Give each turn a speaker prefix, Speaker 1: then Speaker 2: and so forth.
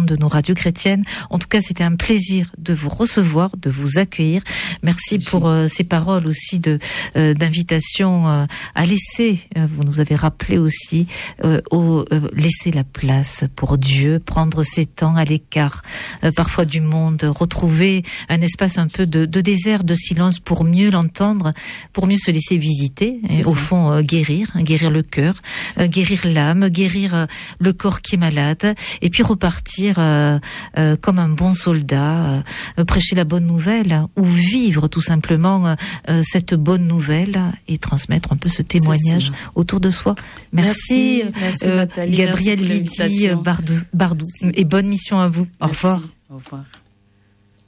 Speaker 1: ondes de nos radios chrétiennes. En tout cas, c'était un plaisir de vous recevoir, de vous accueillir. Merci pour ces paroles aussi d'invitation à laisser. Vous nous avez rappelé aussi laisser la place pour Dieu, prendre ses temps à l'écart, parfois du monde, retrouver un espace un peu de désert, de silence pour mieux l'entendre, pour mieux se laisser visiter. Et au fond, guérir le cœur, guérir l'âme, guérir le corps qui est malade, et puis repartir comme un bon soldat, prêcher la bonne nouvelle, ou vivre tout simplement cette bonne nouvelle et transmettre un peu ce témoignage autour de soi. Merci
Speaker 2: Nathalie,
Speaker 1: Gabrielle Lydie Bardou, et bonne mission à vous. Au revoir.
Speaker 2: Au revoir.